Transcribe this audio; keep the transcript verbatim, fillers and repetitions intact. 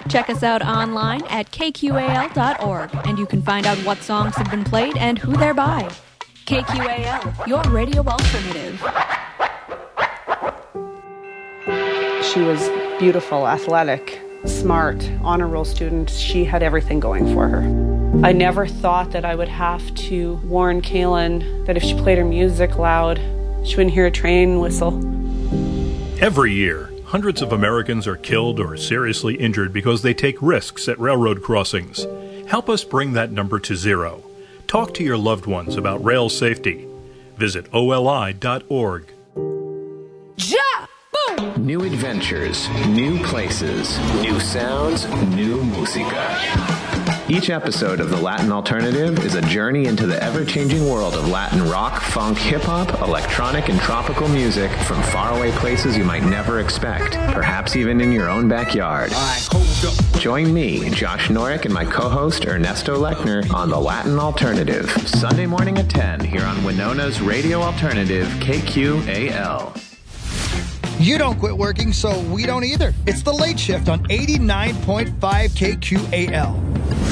Check us out online at K Q A L dot org, and you can find out what songs have been played and who they're by. K Q A L, your radio alternative. She was beautiful, athletic, smart, honor roll student. She had everything going for her. I never thought that I would have to warn Kaylin that if she played her music loud, she wouldn't hear a train whistle. Every year, hundreds of Americans are killed or seriously injured because they take risks at railroad crossings. Help us bring that number to zero. Talk to your loved ones about rail safety. Visit O L I dot org. Ja! Boom! New adventures, new places, new sounds, new música. Each episode of The Latin Alternative is a journey into the ever-changing world of Latin rock, funk, hip-hop, electronic, and tropical music from faraway places you might never expect, perhaps even in your own backyard. Join me, Josh Norick, and my co-host Ernesto Lechner on The Latin Alternative, Sunday morning at ten here on Winona's Radio Alternative, K Q A L. You don't quit working, so we don't either. It's The Late Shift on eighty-nine point five K Q A L.